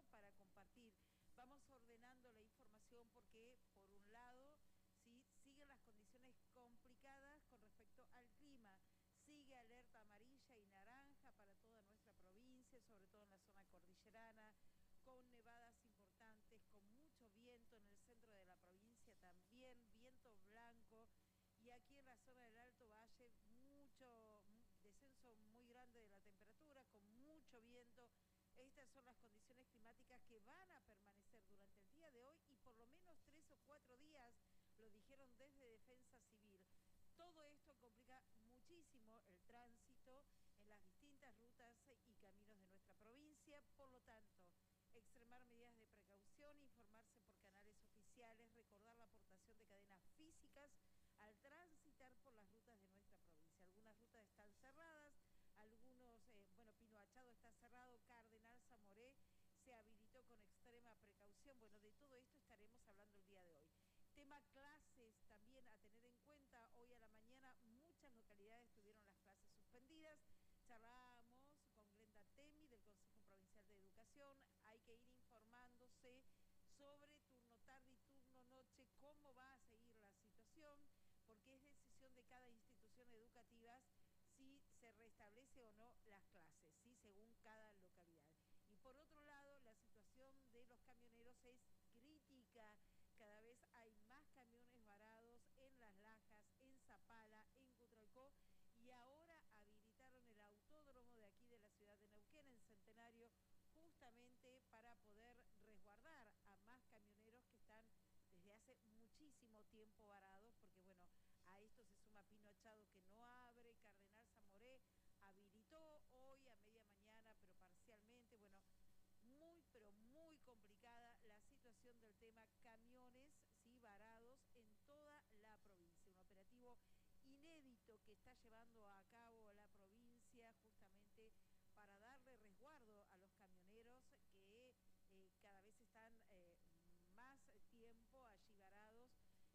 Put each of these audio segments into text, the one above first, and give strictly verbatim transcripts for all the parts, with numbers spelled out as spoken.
para compartir. Vamos ordenando la información porque, por un lado, ¿sí?, siguen las condiciones complicadas con respecto al clima. Sigue alerta amarilla y naranja para toda nuestra provincia, sobre todo en la zona cordillerana, con nevadas importantes, con mucho viento en el centro de la provincia también, viento blanco, y aquí en la zona del Alto Valle mucho descenso muy grande de la temperatura, con mucho viento. Estas son las condiciones climáticas que van a permanecer durante el día de hoy y por lo menos tres o cuatro días, lo dijeron desde Defensa Civil. Todo esto complica muchísimo el tránsito en las distintas rutas y caminos de nuestra provincia, por lo tanto, extremar medidas de precaución, informarse por canales oficiales, recordar la aportación de cadenas físicas al transitar por las rutas de nuestra provincia. Algunas rutas están cerradas, algunos, eh, bueno, Pino Achado está cerrado, Cardenal Zamoré se habilitó con extrema precaución. Bueno, de todo esto estaremos hablando el día de hoy. Tema clases también a tener en cuenta. Hoy a la mañana muchas localidades tuvieron las clases suspendidas. Charlábamos con Glenda Temi del Consejo Provincial de Educación. Hay que ir informándose sobre turno tarde y turno noche, cómo va a seguir la situación, porque es decisión de cada institución educativa si se restablece o no las clases, ¿sí?, según cada localidad. Y por otro lado, la situación de los camioneros es crítica. Cada vez hay más camiones varados en Las Lajas, en Zapala, en Cutralcó, y ahora habilitaron el autódromo de aquí de la ciudad de Neuquén, en Centenario, justamente para poder resguardar a más camioneros que están desde hace muchísimo tiempo varados, porque bueno, a esto se suma Pino Achado que no abre, Cardenal Zamoré habilitó hoy a media mañana, pero parcialmente. Bueno, muy, pero muy complicada la situación del tema camiones, sí, varados en toda la provincia. Un operativo inédito que está llevando a cabo la provincia justamente para darle resguardo a los camioneros que eh, cada vez están eh, más tiempo allí varados.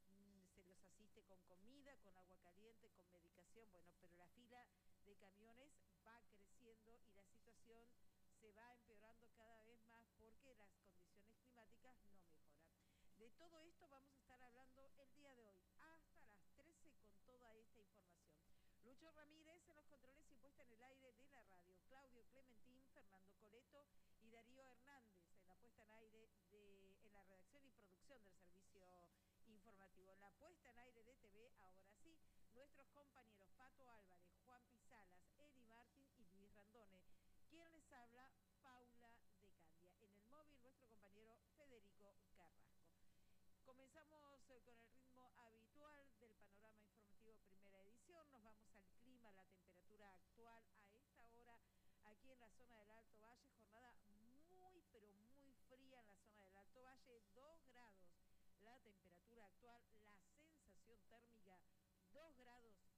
Se los asiste con comida, con agua caliente, con medicación, bueno, pero la fila de camiones va creciendo y la situación se va empeorando cada vez más porque las condiciones climáticas no mejoran. De todo esto vamos a estar hablando el día de hoy, hasta las trece, con toda esta información. Lucho Ramírez en los controles y puesta en el aire de la radio, Claudio Clementín, Fernando Coleto y Darío Hernández en la puesta en aire de, en la redacción y producción del servicio informativo. En la puesta en aire de T V, ahora sí, nuestros compañeros Pato Álvarez, Juan Pisalas, Eri Martín y Luis Randone. Quien les habla, Paula de Candia. En el móvil, nuestro compañero Federico Carrasco. Comenzamos eh, con el ritmo habitual del panorama informativo primera edición. Nos vamos al clima, la temperatura actual a esta hora aquí en la zona del Alto Valle. Jornada muy, pero muy fría en la zona del Alto Valle, dos grados. La temperatura actual, la sensación térmica, dos grados